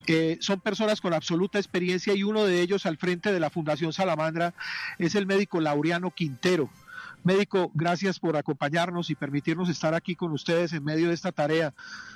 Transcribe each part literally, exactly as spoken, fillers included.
Eh, son personas con absoluta experiencia y uno de ellos al frente de la Fundación Salamandra es el médico Laureano Quintero. Médico, gracias por acompañarnos y permitirnos estar aquí con ustedes en medio de esta tarea.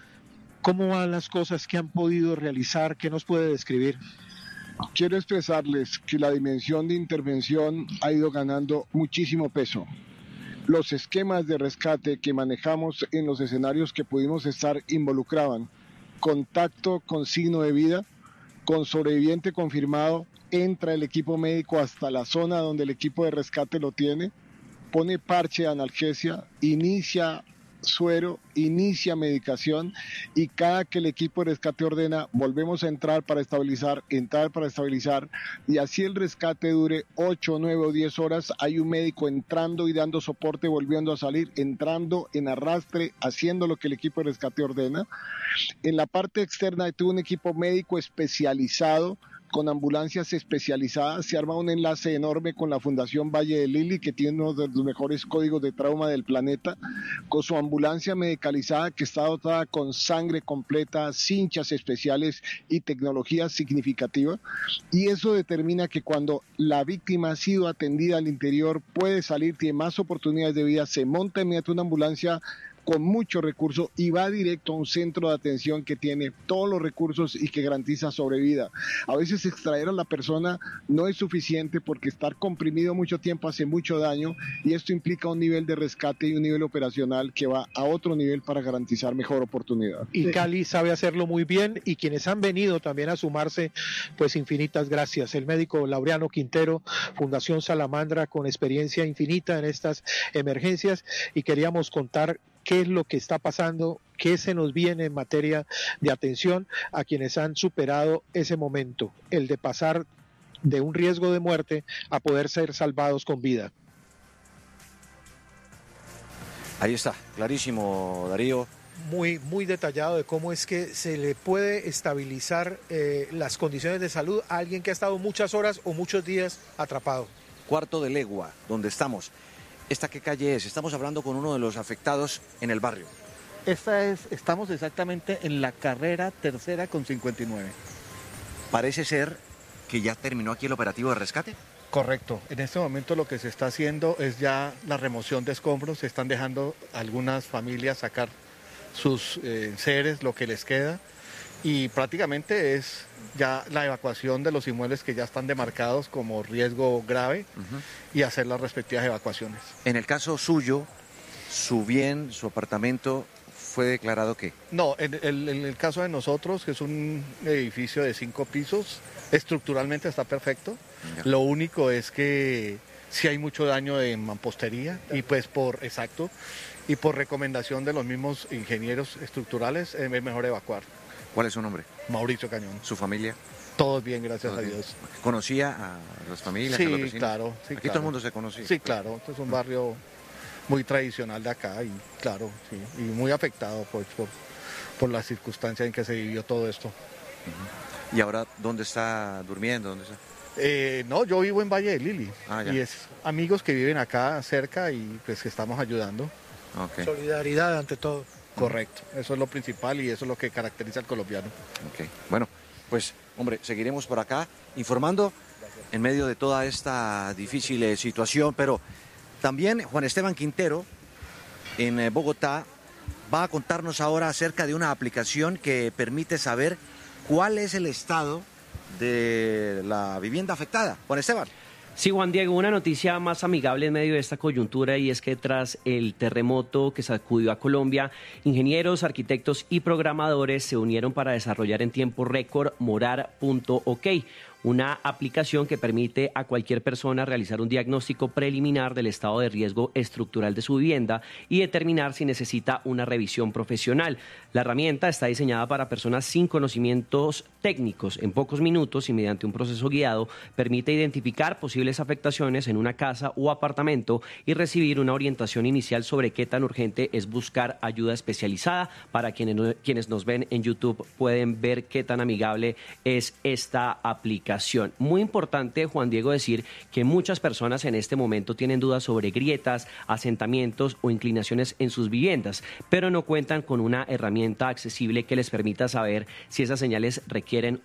¿Cómo van las cosas? ¿Qué han podido realizar? ¿Qué nos puede describir? Quiero expresarles que la dimensión de intervención ha ido ganando muchísimo peso. Los esquemas de rescate que manejamos en los escenarios que pudimos estar involucraban contacto con signo de vida, con sobreviviente confirmado, entra el equipo médico hasta la zona donde el equipo de rescate lo tiene, pone parche de analgesia, inicia suero, inicia medicación y cada que el equipo de rescate ordena, volvemos a entrar para estabilizar, entrar para estabilizar y así el rescate dure ocho, nueve o diez horas, hay un médico entrando y dando soporte, volviendo a salir, entrando en arrastre, haciendo lo que el equipo de rescate ordena. En la parte externa tuvo un equipo médico especializado con ambulancias especializadas, se arma un enlace enorme con la Fundación Valle de Lili, que tiene uno de los mejores códigos de trauma del planeta, con su ambulancia medicalizada que está dotada con sangre completa, cinchas especiales y tecnología significativa, y eso determina que cuando la víctima ha sido atendida al interior, puede salir, tiene más oportunidades de vida, se monta inmediatamente una ambulancia con muchos recursos y va directo a un centro de atención que tiene todos los recursos y que garantiza sobrevida. A veces extraer a la persona no es suficiente porque estar comprimido mucho tiempo hace mucho daño y esto implica un nivel de rescate y un nivel operacional que va a otro nivel para garantizar mejor oportunidad. Y Cali sabe hacerlo muy bien y quienes han venido también a sumarse, pues infinitas gracias. El médico Laureano Quintero, Fundación Salamandra, con experiencia infinita en estas emergencias, y queríamos contar qué es lo que está pasando, qué se nos viene en materia de atención a quienes han superado ese momento, el de pasar de un riesgo de muerte a poder ser salvados con vida. Ahí está, clarísimo, Darío. Muy, muy detallado de cómo es que se le puede estabilizar eh, las condiciones de salud a alguien que ha estado muchas horas o muchos días atrapado. Cuarto de legua, donde estamos. ¿Esta qué calle es? Estamos hablando con uno de los afectados en el barrio. Esta es, estamos exactamente en la carrera tercera con cincuenta y nueve. Parece ser que ya terminó aquí el operativo de rescate. Correcto. En este momento lo que se está haciendo es ya la remoción de escombros. Se están dejando algunas familias sacar sus eh, seres, lo que les queda. Y prácticamente es ya la evacuación de los inmuebles que ya están demarcados como riesgo grave uh-huh. y hacer las respectivas evacuaciones. En el caso suyo, su bien, su apartamento, ¿fue declarado qué? No, en el, en el caso de nosotros, que es un edificio de cinco pisos, estructuralmente está perfecto. Ya. Lo único es que sí hay mucho daño de mampostería y pues por, exacto, y por recomendación de los mismos ingenieros estructurales es mejor evacuar. ¿Cuál es su nombre? Mauricio Cañón. ¿Su familia? Todos bien, gracias Todos a bien. Dios. ¿Conocía a las familias, sí, a los vecinos? Claro, sí, Aquí claro. todo el mundo se conocía. Sí, claro. Este es un barrio muy tradicional de acá y claro, sí, y muy afectado pues, por, por las circunstancias en que se vivió todo esto. Uh-huh. ¿Y ahora dónde está durmiendo? ¿Dónde está? Eh, no, yo vivo en Valle de Lili ah, y es amigos que viven acá cerca y pues que estamos ayudando. Okay. Solidaridad ante todo. Correcto, eso es lo principal y eso es lo que caracteriza al colombiano. Ok, bueno, pues hombre, seguiremos por acá informando en medio de toda esta difícil situación, pero también Juan Esteban Quintero en Bogotá va a contarnos ahora acerca de una aplicación que permite saber cuál es el estado de la vivienda afectada. Juan Esteban. Sí, Juan Diego, una noticia más amigable en medio de esta coyuntura y es que tras el terremoto que sacudió a Colombia, ingenieros, arquitectos y programadores se unieron para desarrollar en tiempo récord Morar punto ok, una aplicación que permite a cualquier persona realizar un diagnóstico preliminar del estado de riesgo estructural de su vivienda y determinar si necesita una revisión profesional. La herramienta está diseñada para personas sin conocimientos técnicos. En pocos minutos y mediante un proceso guiado permite identificar posibles afectaciones en una casa o apartamento y recibir una orientación inicial sobre qué tan urgente es buscar ayuda especializada. Para quienes, quienes nos ven en YouTube pueden ver qué tan amigable es esta aplicación. ubicación. Muy importante, Juan Diego, decir que muchas personas en este momento tienen dudas sobre grietas, asentamientos o inclinaciones en sus viviendas, pero no cuentan con una herramienta accesible que les permita saber si esas señales requieren